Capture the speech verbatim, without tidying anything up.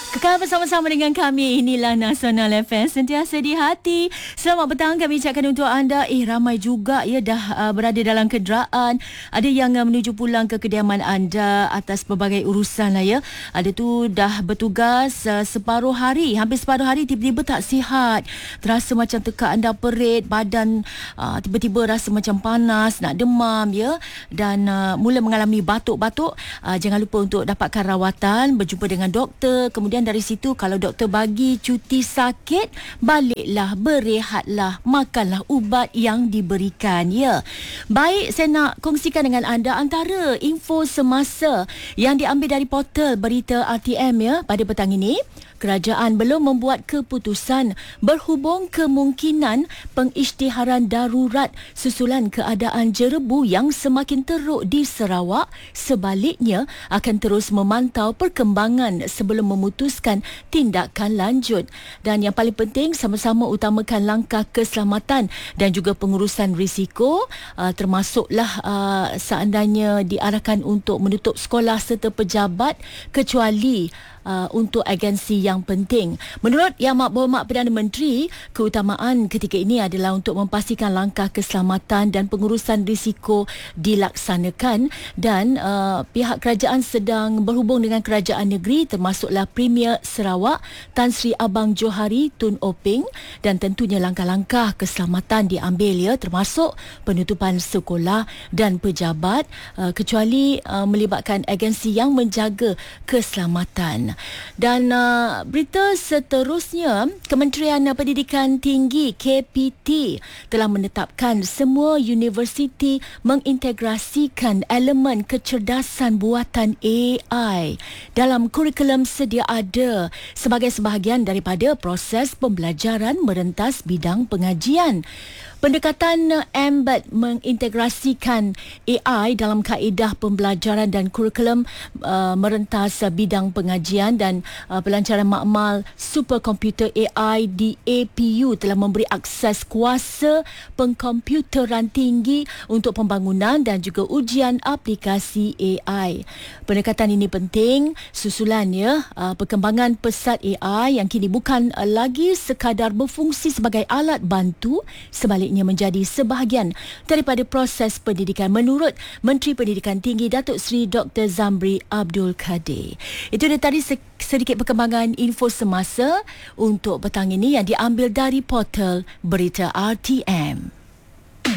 Kekal bersama-sama dengan kami. Inilah Nasional F M, sentiasa di hati. Selamat petang kami ucapkan untuk anda. Eh ramai juga ya dah uh, berada dalam kenderaan. Ada yang uh, menuju pulang ke kediaman anda atas pelbagai urusan lah ya. Ada tu dah bertugas uh, separuh hari, hampir separuh hari tiba-tiba tak sihat. Terasa macam tekak anda perit, badan uh, tiba-tiba rasa macam panas, nak demam ya, dan uh, mula mengalami batuk-batuk. Uh, jangan lupa untuk dapatkan rawatan, berjumpa dengan doktor. Kemudian dari situ kalau doktor bagi cuti sakit, baliklah, berehatlah, makanlah ubat yang diberikan ya. Baik, saya nak kongsikan dengan anda antara info semasa yang diambil dari portal berita R T M ya pada petang ini. Kerajaan belum membuat keputusan berhubung kemungkinan pengisytiharan darurat susulan keadaan jerebu yang semakin teruk di Sarawak. Sebaliknya, akan terus memantau perkembangan sebelum memutuskan tindakan lanjut. Dan yang paling penting, sama-sama utamakan langkah keselamatan dan juga pengurusan risiko, uh, termasuklah uh, seandainya diarahkan untuk menutup sekolah serta pejabat kecuali Uh, untuk agensi yang penting. Menurut Yang Berhormat Perdana Menteri, keutamaan ketika ini adalah untuk memastikan langkah keselamatan dan pengurusan risiko dilaksanakan, dan uh, pihak kerajaan sedang berhubung dengan kerajaan negeri termasuklah Premier Sarawak Tan Sri Abang Johari Tun Oping, dan tentunya langkah-langkah keselamatan diambil ya, termasuk penutupan sekolah dan pejabat uh, kecuali uh, melibatkan agensi yang menjaga keselamatan. Dan uh, berita seterusnya, Kementerian Pendidikan Tinggi K P T telah menetapkan semua universiti mengintegrasikan elemen kecerdasan buatan A I dalam kurikulum sedia ada sebagai sebahagian daripada proses pembelajaran merentas bidang pengajian. Pendekatan M B E T mengintegrasikan A I dalam kaedah pembelajaran dan kurikulum uh, merentas uh, bidang pengajian dan uh, pelancaran makmal superkomputer A I di A P U telah memberi akses kuasa pengkomputeran tinggi untuk pembangunan dan juga ujian aplikasi A I. Pendekatan ini penting susulan ya uh, perkembangan pesat A I yang kini bukan uh, lagi sekadar berfungsi sebagai alat bantu, sebaliknya menjadi sebahagian daripada proses pendidikan menurut Menteri Pendidikan Tinggi Datuk Seri Doktor Zamri Abdul Kadir. Itu dia tadi sedikit perkembangan info semasa untuk petang ini yang diambil dari portal berita R T M.